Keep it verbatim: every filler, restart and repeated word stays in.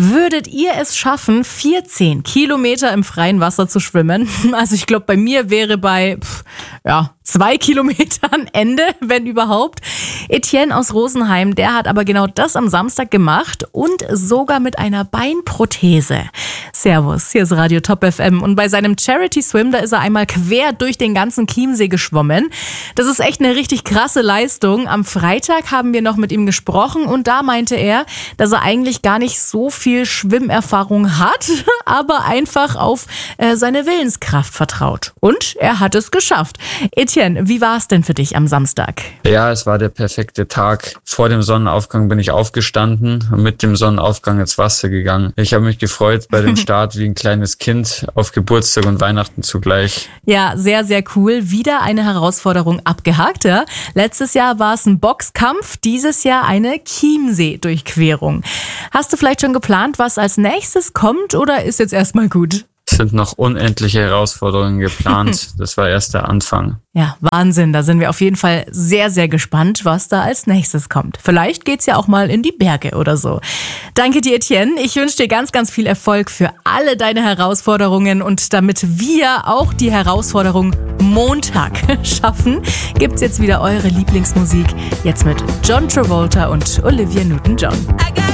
Würdet ihr es schaffen, vierzehn Kilometer im freien Wasser zu schwimmen? Also ich glaube, bei mir wäre bei pff, ja, zwei Kilometern Ende, wenn überhaupt. Etienne aus Rosenheim, der hat aber genau das am Samstag gemacht und sogar mit einer Beinprothese. Servus, hier ist Radio Top F M und bei seinem Charity Swim, da ist er einmal quer durch den ganzen Chiemsee geschwommen. Das ist echt eine richtig krasse Leistung. Am Freitag haben wir noch mit ihm gesprochen und da meinte er, dass er eigentlich gar nicht so viel Schwimmerfahrung hat, aber einfach auf äh, seine Willenskraft vertraut. Und er hat es geschafft. Etienne, wie war es denn für dich am Samstag? Ja, es war der perfekte Tag. Vor dem Sonnenaufgang bin ich aufgestanden und mit dem Sonnenaufgang ins Wasser gegangen. Ich habe mich gefreut bei dem Start wie ein kleines Kind auf Geburtstag und Weihnachten zugleich. Ja, sehr, sehr cool. Wieder eine Herausforderung abgehakt. Ja? Letztes Jahr war es ein Boxkampf, dieses Jahr eine Chiemsee-Durchquerung. Hast du vielleicht schon geplant, was als nächstes kommt oder ist jetzt erstmal gut? Es sind noch unendliche Herausforderungen geplant. Das war erst der Anfang. Ja, Wahnsinn. Da sind wir auf jeden Fall sehr, sehr gespannt, was da als nächstes kommt. Vielleicht geht's ja auch mal in die Berge oder so. Danke dir, Etienne. Ich wünsche dir ganz, ganz viel Erfolg für alle deine Herausforderungen. Und damit wir auch die Herausforderung Montag schaffen, gibt's jetzt wieder eure Lieblingsmusik. Jetzt mit John Travolta und Olivia Newton-John.